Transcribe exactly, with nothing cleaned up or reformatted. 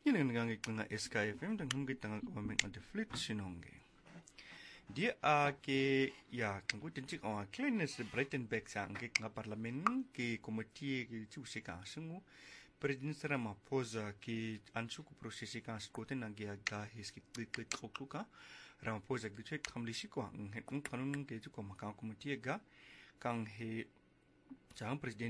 Yun ang nangangit nga S K F M, tanghunggit nga kumaming on the fleet sinongge. Dia a ke ya kanggo tinchik o cleanness Breitenbeck sa angkik nga parlamen ke komite ke chusi ka sungu President Ramaphosa ke ansu ku prosesi ka skoten ang giaga hiskit klik kokluka Ramaphosa ke chek kamlisi ko ang het kanun ke ju ko makang komite ga kang he jang president